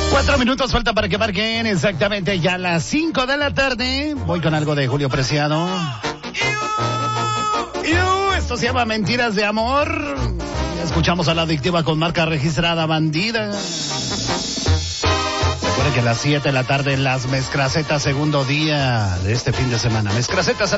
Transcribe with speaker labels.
Speaker 1: 4 minutos falta para que marquen exactamente ya las 5 de la tarde. Voy con algo de Julio Preciado. Esto se llama Mentiras de Amor. Escuchamos a La Adictiva con marca registrada Bandida. Recuerden que a las 7 de la tarde Las Mezcracetas, segundo día de este fin de semana. Mezcracetas